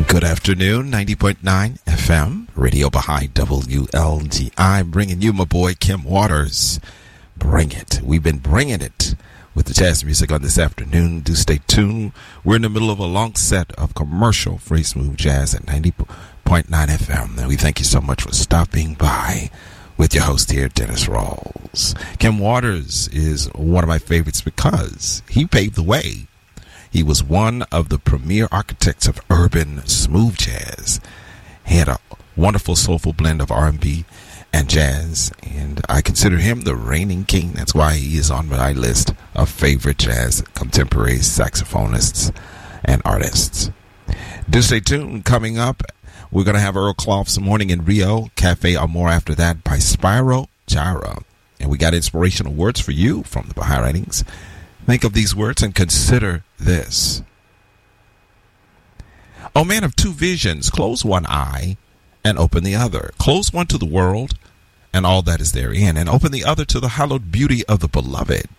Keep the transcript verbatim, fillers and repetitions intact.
Good afternoon, ninety point nine F M, Radio Baha'i W L G I, bringing you my boy Kim Waters. Bring it. We've been bringing it with the jazz music on this afternoon. Do stay tuned. We're in the middle of a long set of commercial free smooth jazz at ninety point nine F M. And we thank you so much for stopping by with your host here, Dennis Rawls. Kim Waters is one of my favorites because he paved the way. He was one of the premier architects of urban smooth jazz. He had a wonderful soulful blend of R and B and jazz, and I consider him the reigning king. That's why he is on my list of favorite jazz contemporary saxophonists and artists. Do stay tuned. Coming up, we're going to have Earl Clought's Morning in Rio, Cafe Amor after that by Spyro Gyra. And we got inspirational words for you from the Baha'i Writings. Think of these words and consider this. O man of two visions, close one eye and open the other. Close one to the world and all that is therein, and open the other to the hallowed beauty of the beloved.